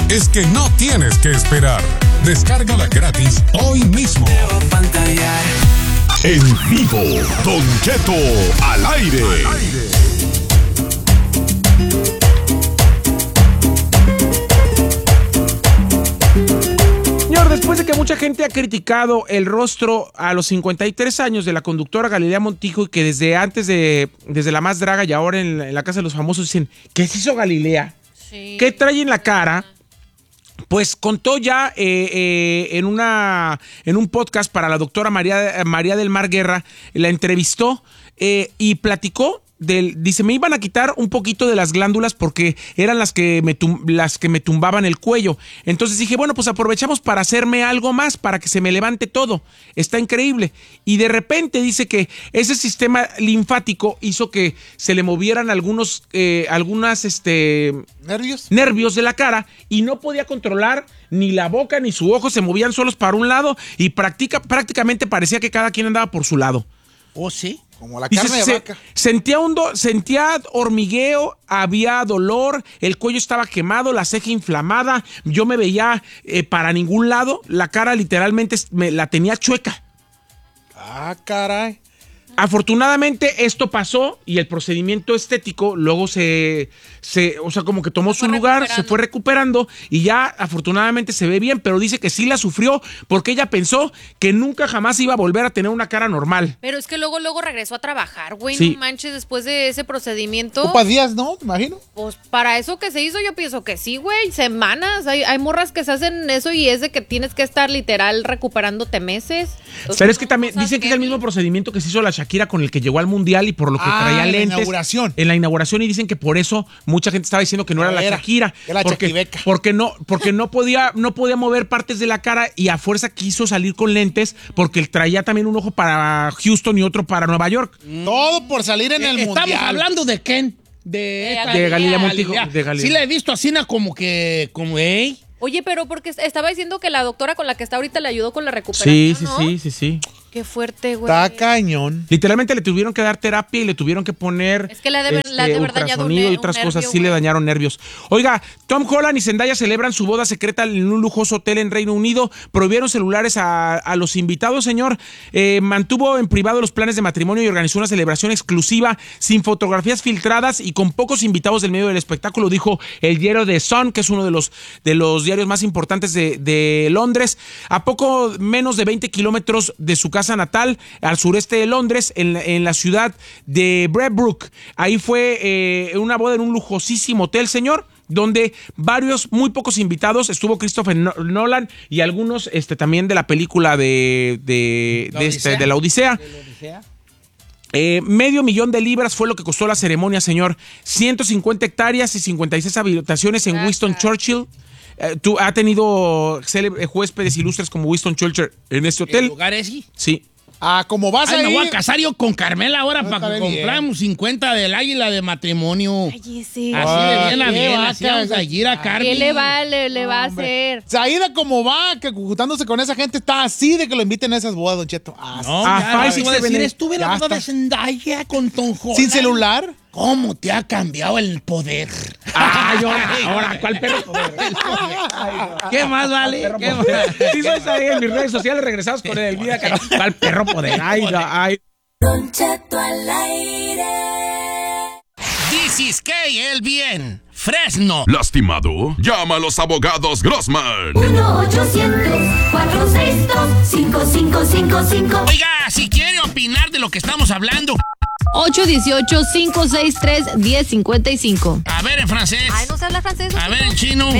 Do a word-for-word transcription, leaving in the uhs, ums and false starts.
es que no tienes que esperar. Descárgala gratis hoy mismo. En vivo, Don Cheto al aire. Señor, después de que mucha gente ha criticado el rostro a los cincuenta y tres años de la conductora Galilea Montijo y que desde antes de, desde La Más Draga y ahora en la, en la Casa de los Famosos dicen, ¿qué se hizo Galilea? Sí. ¿Qué trae en la cara? Pues contó ya eh, eh, en, una, en un podcast para la doctora María, María del Mar Guerra, la entrevistó eh, y platicó. Del, dice, me iban a quitar un poquito de las glándulas porque eran las que, me tum, las que me tumbaban el cuello. Entonces dije, bueno, pues aprovechamos para hacerme algo más, para que se me levante todo. Está increíble. Y de repente dice que ese sistema linfático hizo que se le movieran algunos, eh, algunas, este... ¿Nervios? Nervios de la cara y no podía controlar ni la boca ni su ojo, se movían solos para un lado y practica, prácticamente parecía que cada quien andaba por su lado. ¿Oh, sí? Como la carne Dice, de vaca. Se, sentía, un do, sentía hormigueo, había dolor, el cuello estaba quemado, la ceja inflamada, yo me veía eh, para ningún lado, la cara literalmente me, la tenía chueca. Ah, caray. Afortunadamente esto pasó y el procedimiento estético luego se, se o sea, como que tomó su lugar, se fue recuperando y ya afortunadamente se ve bien, pero dice que sí la sufrió porque ella pensó que nunca jamás iba a volver a tener una cara normal. Pero es que luego, luego regresó a trabajar, güey, sí. No manches, después de ese procedimiento. Ocupa días, ¿no? Me imagino. Pues para eso que se hizo yo pienso que sí, güey, semanas. Hay, hay morras que se hacen eso y es de que tienes que estar literal recuperándote meses. Entonces, pero es que también dicen que es el mismo procedimiento que se hizo la Shakira con el que llegó al Mundial y por lo que ah, traía en lentes. la inauguración. En la inauguración y dicen que por eso mucha gente estaba diciendo que no era, era la Shakira. Era porque, porque no, porque no podía, no podía mover partes de la cara y a fuerza quiso salir con lentes porque traía también un ojo para Houston y otro para Nueva York. Mm. Todo por salir en el Estamos Mundial. Estamos hablando de Ken. De, esta, de Galilea Montijo. De Galilea. Sí la he visto así como que, como, ey. Oye, pero porque estaba diciendo que la doctora con la que está ahorita le ayudó con la recuperación, Sí, sí, ¿no? sí, sí, sí. Qué fuerte, güey. Está cañón. Literalmente le tuvieron que dar terapia y le tuvieron que poner es que la de, este, la de haber dañado un, y otras un cosas nervio, sí güey. le dañaron nervios. Oiga, Tom Holland y Zendaya celebran su boda secreta en un lujoso hotel en Reino Unido. Prohibieron celulares a, a los invitados, señor. Eh, mantuvo en privado los planes de matrimonio y organizó una celebración exclusiva sin fotografías filtradas y con pocos invitados del medio del espectáculo, dijo el diario The Sun, que es uno de los, de los diarios más importantes de, de Londres. A poco menos de veinte kilómetros de su casa natal, al sureste de Londres, en, en la ciudad de Bradbrook. Ahí fue eh, una boda en un lujosísimo hotel, señor, donde varios, muy pocos invitados, estuvo Christopher Nolan y algunos este, también de la película de, de, ¿La de, Odisea? este, de la Odisea. ¿De la Odisea? Eh, medio millón de libras fue lo que costó la ceremonia, señor. ciento cincuenta hectáreas y cincuenta y seis habitaciones en Gracias. Winston Churchill. Eh, tú, ha tenido célebre, huéspedes ilustres como Winston Churchill en este hotel. ¿El lugar es? Sí. Ah, como vas Ay, a me ir. voy a casar yo con Carmela ahora No, para está que bien. compramos cincuenta del águila de matrimonio. Ay, ese. Así Ah, de bien a qué bien, vaca, así vamos a ir a Carmen. ¿Qué le va, le, le va a hacer? Saída como va, que juntándose con esa gente está así de que lo inviten a esas bodas, Don Cheto. Así. No, Ah, ya, Faisy voy a se decir, ven- estuve en la ya boda de está. Zendaya con Tom Holland. Sin celular. ¿Cómo te ha cambiado el poder? Ay, ahora, ahora, ¿cuál perro poder? ¿Qué más vale? Perro ¿Qué poder. más? Sí, soy ahí en mis redes sociales, regresados con el vida. ¿Cuál perro poder? Ay, no, ay. Don Cheto al aire. This is K, el bien. Fresno. ¿Lastimado? Llama a los abogados Grossman. uno ochocientos, cuatrocientos sesenta y dos, cinco cinco cinco cinco. Oiga, si quiere opinar de lo que estamos hablando. ocho uno ocho, cinco seis tres, uno cero cinco cinco. A ver en francés. Ay, no se habla francés. A ver en chino.